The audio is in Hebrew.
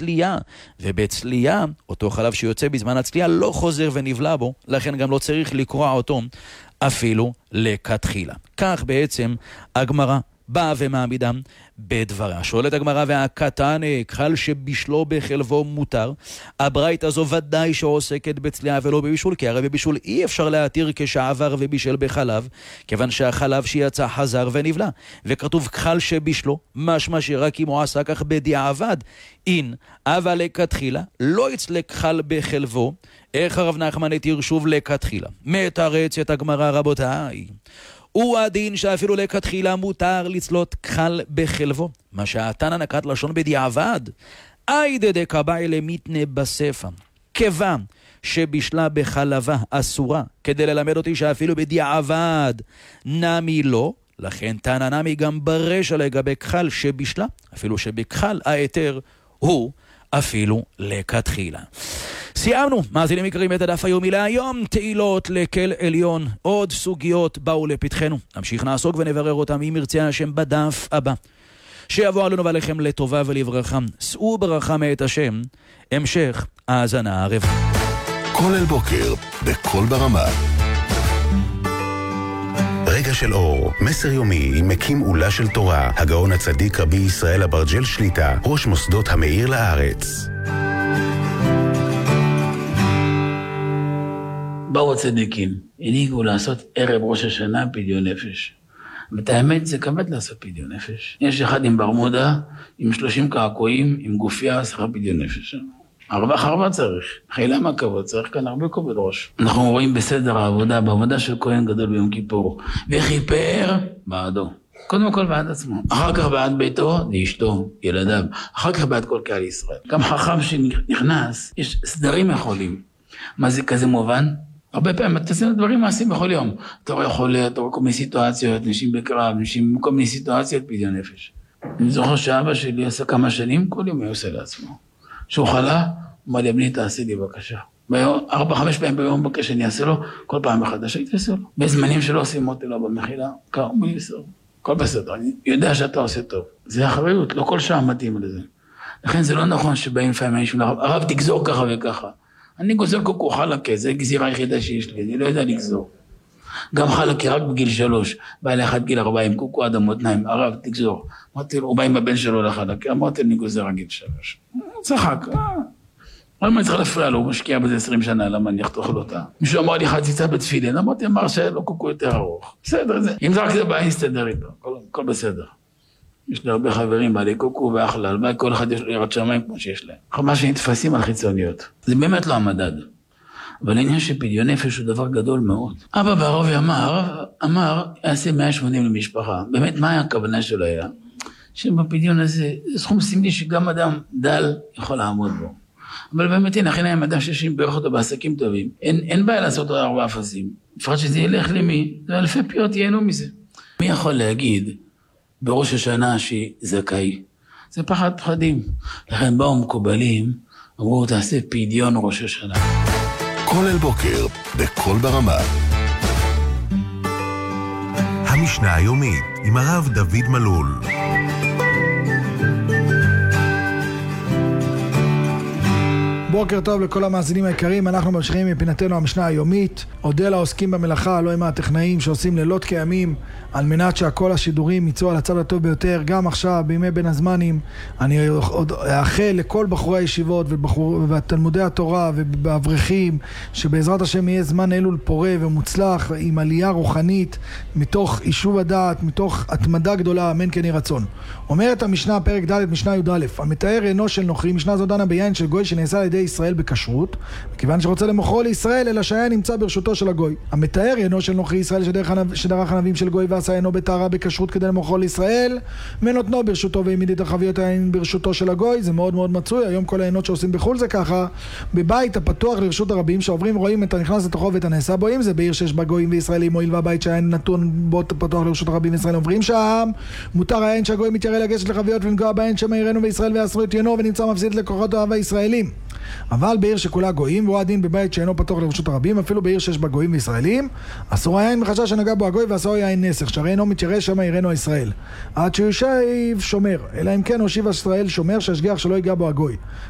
צלייה, ובצלייה, אותו חלב שיוצא בזמן הצלייה לא חוזר ונבלע בו, לכן גם לא צריך לקרוע אותו אפילו לכתחילה. כך בעצם הגמרא באה ומעמידה בדבריה. שואלת הגמרא, והקטן כחל שבישלו בחלבו מותר. הברייתא הזו ודאי שעוסקת בצלייה ולא בבישול, כי הרי בבישול אי אפשר להתיר כשעבר ובישל בחלב, כיוון שהחלב שיצא חזר ונבלע. וכתוב כחל שבישלו, משמע שרק אם הוא עשה כך בדיעבד, אין, אבל לכתחילה לא יצלק חל בחלבו, איך הרב נחמן התיר שוב לכתחילה. מתרצת הגמרא, רבותיי, הוא הדין שאפילו לכתחילה מותר לצלות כחל בחלבו, מה שהתנא נקט לשון בדיעבד. איידה דקבאי למיתנה בספא, כיוון שבישלה בחלבה אסורה, כדי ללמד אותי שאפילו בדיעבד נמי לא, לכן תנא נמי גם ברשע לגבי כחל שבישלה, אפילו שבכחל ההיתר הוא אפילו לכתחילה. סיימנו, מאזינים יקרים, את הדף היומי להיום, תהילות לקל עליון. עוד סוגיות באו לפתחנו, נמשיך נעסוק ונברר אותם אם ירצה השם בדף הבא. שיבוא עלינו ועליכם לטובה ולברכה. שאו ברכה מאת השם, המשך האזנה ערב. כל אל בוקר, בכל ברמה. רגע של אור, מסר יומי עם מקים עולה של תורה, הגאון הצדיק רבי ישראל אברג'ל שליטה, ראש מוסדות המאיר לארץ. באו הצדיקים, הנהיגו לעשות ערב ראש השנה פדיון נפש. ואת האמת זה כבד לעשות פדיון נפש. יש אחד עם ברמודה, עם 30 קעקועים, עם גופיה, עשה פדיון נפש. הרבה צריך. חילה מה כבוד, צריך כאן הרבה כובד ראש. אנחנו רואים בסדר העבודה, בעבודה של כהן גדול ביום כיפור. וכיפר בעדו. קודם כל בעד עצמו. אחר כך בעד ביתו, לאשתו, ילדיו. אחר כך בעד כל קהל ישראל. גם חכם שנכנס, יש סדרים יכולים. מה זה כזה מובן? הרבה פעמים אתה עושה דברים מעשים בכל יום. אתה רואה חולה, אתה רואה כל מיני סיטואציות, נשים בקרב, נשים כל מיני סיטואציות פדיון נפש. אני זוכר שאבא שלי עשה כמה שנים, כל יום הוא עושה לעצמו. שהוא חלה, הוא אמר לי, בני תעשה לי בבקשה. 4-5 פעמים ביום בקש שאני אעשה לו, כל פעם מחדש הייתי עושה לו. בזמנים שלא עושים אותי לו במחילה, קראו לי בסדר. כל בסדר, אני יודע שאתה עושה טוב. זה אחריות, לא כל שעה מתאים לזה. לכן זה לא נכון שבאים לפעמים מישהו לרב, הרב תגזור ככה וככה. אני גוזר קוקו חלקה, זה גזירה היחידה שיש לי, אני לא יודע לגזור. גם חלקה רק בגיל 3, בא לאחד גיל 40, קוקו עד המותניים, הרב תגזור. אמרתי לו, הוא בא עם הבן שלו לחלקה, אמרתי אני גוזר גיל 3. צחק, למה אני צריך להפריע לו, הוא משקיע בזה 20 שנה, למה אני אחתוך לו אותה? מישהו אמר לי חציצה בתפילין, אמרתי, אמר שלא קוקו יותר ארוך. בסדר, אם זה רק זה בעיה, נסתדר איתו, הכל בסדר. יש לי הרבה חברים, בעלי קוקו ואחלל, כל אחד יש לו יראת שמיים כמו שיש להם. מה שנתפסים על חיצוניות. זה באמת לא המדד. אבל העניין שפדיון נפש הוא דבר גדול מאוד. אבא בערבי אמר, יעשה 180 למשפחה. באמת, מה הכוונה שלו היה? שבפדיון הזה, זה סכום סמלי שגם אדם דל יכול לעמוד בו. אבל באמת, הנה, הכי נעים אדם שיש בערך אותו בעסקים טובים. אין בעיה לעשות עוד 4 אפסים. לפחות שזה ילך למי, זה אלפי פיות ייהנו מזה. מי יכול להגיד בראש השנה שזכאי? זה פחד פחדים. לכן באו מקובלים, אמרו, תעשה פדיון ראש השנה. כל אל בוקר, בכל ברמה. המשנה היומית עם הרב דוד מלול. בוקר טוב לכל המאזינים היקרים, אנחנו ממשיכים מפינתנו המשנה היומית. אודה לעוסקים במלאכה, לא עם הטכנאים שעושים לילות כימים על מנת שהכל השידורים יצאו על הצד הטוב ביותר. גם עכשיו בימי בין הזמנים אני אאחל לכל בחורי הישיבות ובתלמודי התורה ובאברכים שבעזרת השם יהיה זמן אלול פורה ומוצלח עם עלייה רוחנית מתוך יישוב הדעת, מתוך התמדה גדולה, אמן כן יהי רצון. אומרת המשנה פרק ד' משנה י"א, המתאר אינו של נוכרי, משנה זו דנה ביין של גוי שנעשה על ידי ישראל בכשרות, מכיוון שרוצה למוכרו לישראל, אלא שהיה נמצא ברשותו של הגוי. המתאר אינו של נוכרי ישראל שדרך ענבים של גוי ועשה אינו בטהרה בכשרות כדי למוכרו לישראל, ונותנו ברשותו והעמיד את החביות העין ברשותו של הגוי. זה מאוד מאוד מצוי, היום כל העינות שעושים בחול זה ככה. בבית הפתוח לרשות הרבים שעוברים רואים את הנכנס לתוכו ואת הנעשה בו, אם זה בעיר שיש בה גויים וישראלים, מועיל והבית שהעין נתון בו פתוח לרשות הרבים וישראל עוברים שם, מותר העין שהגוי מתיירא לגשת לחביות ולנגוע בעין שמאירנו וישראל ואסרו את ינו ונמצא מפסיד לקוחות אוהב הישראלים. אבל בעיר שכולה גויים, והוא הדין בבית שאינו פתוח לרשות הרבים, אפילו בעיר שיש בה גויים וישראלים, אסור היין מחשש שנגע בו הגוי ואסור יין נסך, שהרי אינו מתיירא שמא יראנו ישראל. עד שיושב שומר, אלא אם כן הושיב ישראל שומר שהשגיח שלא ייגע בו הגוי.